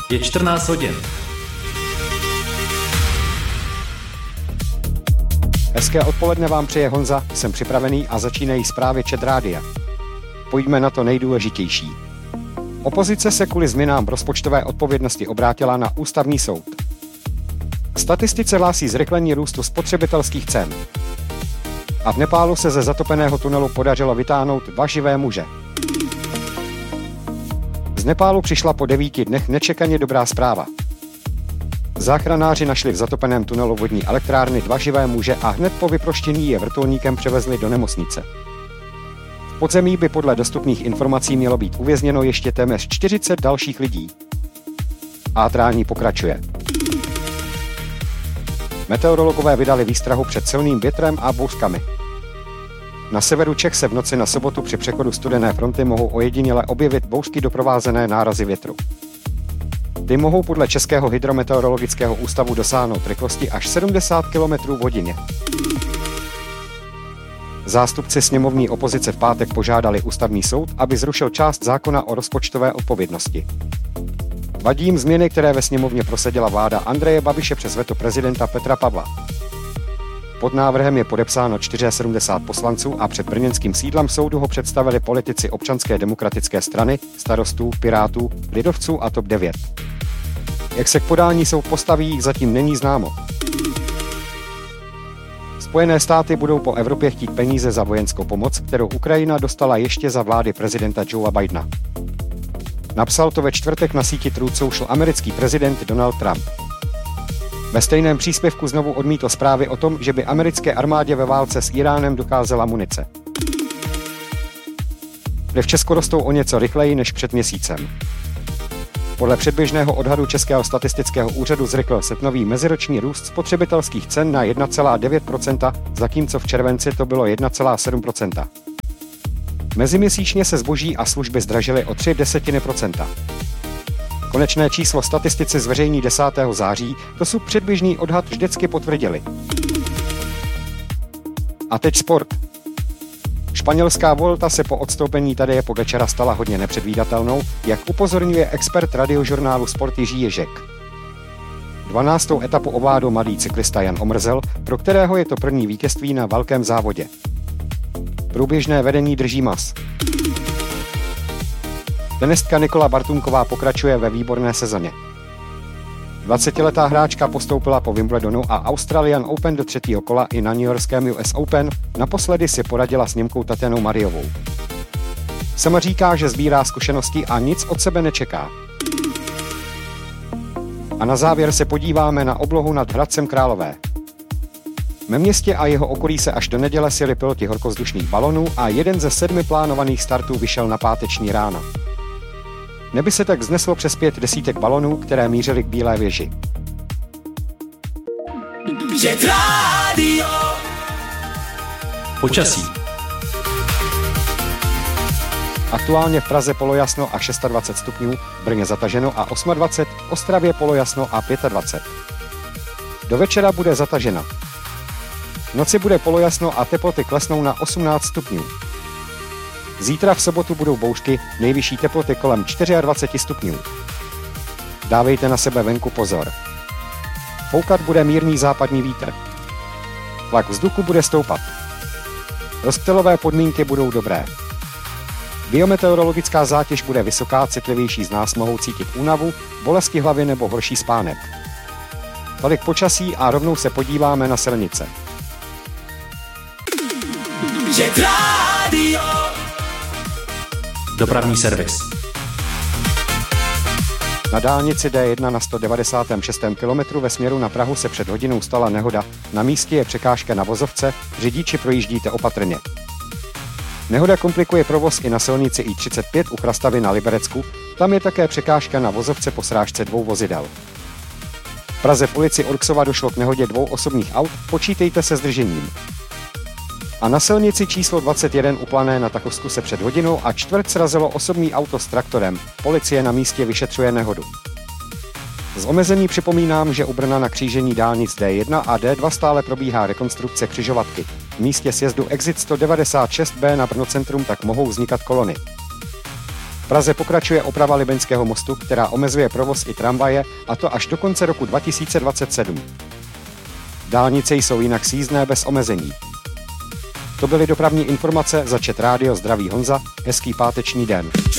Je 14 hodin. Hezké odpoledne vám přeje Honza, jsem připravený a začínají zprávy Čet Rádia. Pojďme na to nejdůležitější. Opozice se kvůli změnám v rozpočtové odpovědnosti obrátila na ústavní soud. Statistice hlásí zrychlení růstu spotřebitelských cen. A v Nepálu se ze zatopeného tunelu podařilo vytáhnout 2 živé muže. Z Nepálu přišla po 9 dnech nečekaně dobrá zpráva. Záchranáři našli v zatopeném tunelu vodní elektrárny 2 živé muže a hned po vyproštění je vrtulníkem převezli do nemocnice. V podzemí by podle dostupných informací mělo být uvězněno ještě téměř 40 dalších lidí. Átrání pokračuje. Meteorologové vydali výstrahu před silným větrem a bouřkami. Na severu Čech se v noci na sobotu při přechodu studené fronty mohou ojediněle objevit bouřky doprovázené nárazy větru. Ty mohou podle Českého hydrometeorologického ústavu dosáhnout rychlosti až 70 km/h. Zástupci sněmovní opozice v pátek požádali ústavní soud, aby zrušil část zákona o rozpočtové odpovědnosti. Vadí jim změny, které ve sněmovně prosadila vláda Andreje Babiše přes veto prezidenta Petra Pavla. Pod návrhem je podepsáno 74 poslanců a před brněnským sídlem soudu ho představili politici Občanské demokratické strany, Starostů, Pirátů, Lidovců a TOP 09. Jak se k podání soud postaví, zatím není známo. Spojené státy budou po Evropě chtít peníze za vojenskou pomoc, kterou Ukrajina dostala ještě za vlády prezidenta Joea Bidena. Napsal to ve čtvrtek na síti Truth Social americký prezident Donald Trump. Ve stejném příspěvku znovu odmítl zprávy o tom, že by americké armádě ve válce s Iránem docházela munice. Kde v Česku rostou o něco rychleji než před měsícem. Podle předběžného odhadu Českého statistického úřadu zrychlil srpnový meziroční růst spotřebitelských cen na 1,9%, zatímco v červenci to bylo 1,7%. Meziměsíčně se zboží a služby zdražily o 0,3%. Konečné číslo statistici zveřejní 10. září, dosud předběžný odhad vždycky potvrdili. A teď sport. Španělská Volta se po odstoupení Tadeje Pogačara stala hodně nepředvídatelnou, jak upozorňuje expert radiožurnálu Sport Jiří Ježek. 12. etapu ovládl mladý cyklista Jan Omrzel, pro kterého je to první vítězství na velkém závodě. Průběžné vedení drží mas. Tenistka Nikola Bartunková pokračuje ve výborné sezóně. 20letá hráčka postoupila po Wimbledonu a Australian Open do 3. kola i na newyorském US Open, naposledy si poradila s Němkou Tatjanou Mariovou. Sama říká, že sbírá zkušenosti a nic od sebe nečeká. A na závěr se podíváme na oblohu nad Hradcem Králové. Ve městě a jeho okolí se až do neděle sjeli piloti horkovzdušných balonů a jeden ze 7 plánovaných startů vyšel na páteční ráno. Neby se tak vzneslo přes 5 desítek balonů, které mířily k Bílé věži. Počasí. Aktuálně v Praze polojasno a 26 stupňů, v Brně zataženo a 28, v Ostravě polojasno a 25. Do večera bude zatažena. V noci bude polojasno a teploty klesnou na 18 stupňů. Zítra v sobotu budou bouřky, nejvyšší teploty kolem 24 stupňů. Dávejte na sebe venku pozor. Foukat bude mírný západní vítr. Tlak vzduchu bude stoupat. Rozptylové podmínky budou dobré. Biometeorologická zátěž bude vysoká, citlivější z nás mohou cítit únavu, bolesti hlavy nebo horší spánek. Tolik počasí a rovnou se podíváme na silnice. Dopravní servis. Na dálnici D1 na 196. kilometru ve směru na Prahu se před hodinou stala nehoda. Na místě je překážka na vozovce, řidiči projíždíte opatrně. Nehoda komplikuje provoz i na silnici I35 u Chrastavy na Liberecku, tam je také překážka na vozovce po srážce 2 vozidel. V Praze v ulici Orksova došlo k nehodě 2 osobních aut, počítejte se zdržením. A na silnici číslo 21 u Plané na Tachovsku se před hodinou a čtvrt srazilo osobní auto s traktorem. Policie na místě vyšetřuje nehodu. Z omezení připomínám, že u Brna na křížení dálnic D1 a D2 stále probíhá rekonstrukce křižovatky. V místě sjezdu Exit 196B na Brno centrum tak mohou vznikat kolony. V Praze pokračuje oprava Libeňského mostu, která omezuje provoz i tramvaje, a to až do konce roku 2027. Dálnice jsou jinak sjízdné bez omezení. To byly dopravní informace za Chat Rádio, zdraví Honza, hezký páteční den.